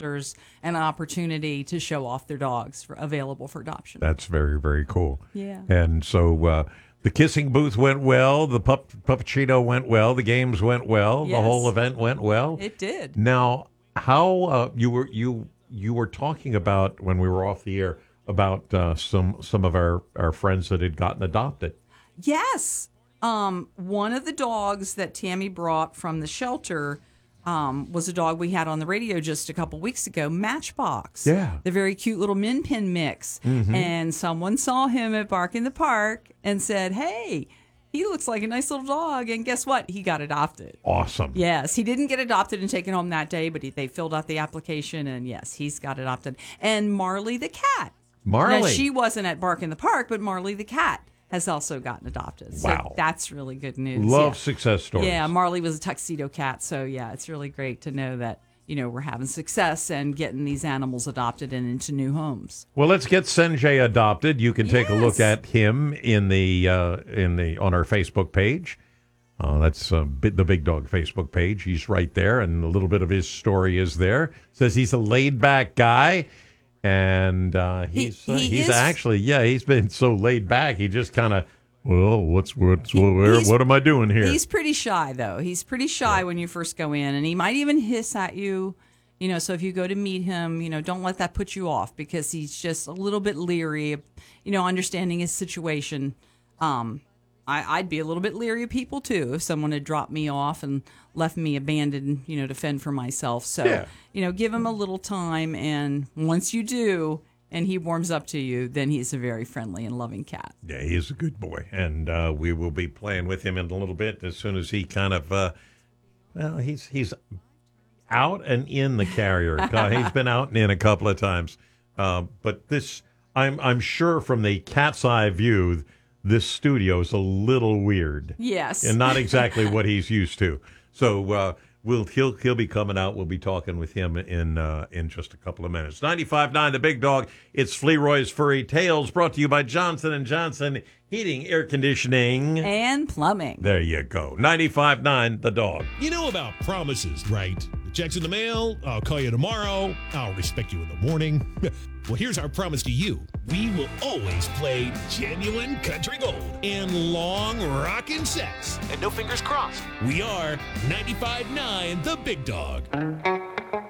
shelters an opportunity to show off their dogs available for adoption. That's very, very cool. Yeah. And so the kissing booth went well. The puppuccino went well. The games went well. Yes. The whole event went well. It did. Now, how you were talking about when we were off the air about some of our friends that had gotten adopted. Yes. One of the dogs that Tammy brought from the shelter was a dog we had on the radio just a couple weeks ago, Matchbox. Yeah. The very cute little Min Pin mix. Mm-hmm. And someone saw him at Bark in the Park and said, hey, he looks like a nice little dog. And guess what? He got adopted. Awesome. Yes, he didn't get adopted and taken home that day, but they filled out the application, and yes, he's got adopted. And Marley the cat. Marley. Now, she wasn't at Bark in the Park, but Marley the cat has also gotten adopted. So Wow. that's really good news. Love success stories. Yeah, Marley was a tuxedo cat. So, yeah, it's really great to know that, we're having success and getting these animals adopted and into new homes. Well, let's get Senjay adopted. You can take a look at him on our Facebook page. That's the Big Dog Facebook page. He's right there, and a little bit of his story is there. Says he's a laid-back guy. And he's been so laid back. He just kind of, what am I doing here? He's pretty shy, though. He's pretty shy when you first go in, and he might even hiss at you. So if you go to meet him, don't let that put you off, because he's just a little bit leery of, understanding his situation. I'd be a little bit leery of people, too, if someone had dropped me off and left me abandoned, to fend for myself. So, give him a little time. And once you do, and he warms up to you, then he's a very friendly and loving cat. Yeah, he's a good boy. And we will be playing with him in a little bit as soon as he kind of, he's out and in the carrier. He's been out and in a couple of times. But this, I'm sure from the cat's eye view, this studio is a little weird. Yes. And not exactly what he's used to. So he'll be coming out. We'll be talking with him in just a couple of minutes. 95.9 The Big Dog. It's Fleroy's Furry Tales, brought to you by Johnson & Johnson Heating, Air Conditioning, and Plumbing. There you go. 95.9 The Dog. You know about promises, right? The check's in the mail. I'll call you tomorrow. I'll respect you in the morning. Well, here's our promise to you. We will always play genuine country gold and long rockin' sets. And no fingers crossed. We are 95.9 The Big Dog.